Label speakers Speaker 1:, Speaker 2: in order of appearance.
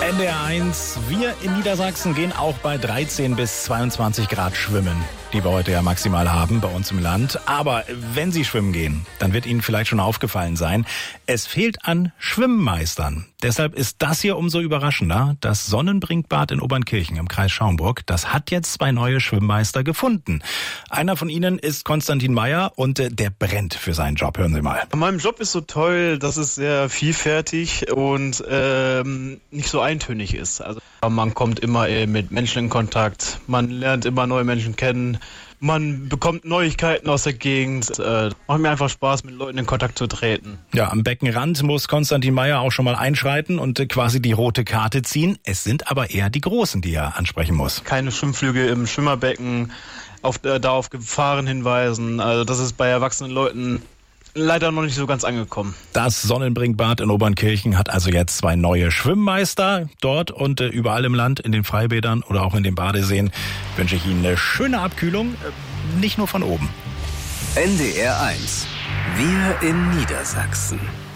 Speaker 1: NDR 1, wir in Niedersachsen gehen auch bei 13 bis 22 Grad schwimmen, die wir heute ja maximal haben bei uns im Land. Aber wenn Sie schwimmen gehen, dann wird Ihnen vielleicht schon aufgefallen sein, es fehlt an Schwimmmeistern. Deshalb ist das hier umso überraschender. Das Sonnenbrinkbad in Obernkirchen im Kreis Schaumburg, das hat jetzt 2 neue Schwimmmeister gefunden. Einer von ihnen ist Konstantin Meyer und der brennt für seinen Job. Hören Sie mal.
Speaker 2: Mein Job ist so toll, dass es sehr vielfältig und nicht so eintönig ist. Also man kommt immer mit Menschen in Kontakt, man lernt immer neue Menschen kennen, man bekommt Neuigkeiten aus der Gegend. Macht mir einfach Spaß, mit Leuten in Kontakt zu treten.
Speaker 1: Ja, am Beckenrand muss Konstantin Meyer auch schon mal einschreiten und quasi die rote Karte ziehen. Es sind aber eher die Großen, die er ansprechen muss.
Speaker 2: Keine Schwimmflüge im Schwimmerbecken, auf Gefahren hinweisen. Also das ist bei erwachsenen Leuten leider noch nicht so ganz angekommen.
Speaker 1: Das Sonnenbrinkbad in Obernkirchen hat also jetzt 2 neue Schwimmmeister dort und überall im Land, in den Freibädern oder auch in den Badeseen. Wünsche ich Ihnen eine schöne Abkühlung, nicht nur von oben.
Speaker 3: NDR 1, wir in Niedersachsen.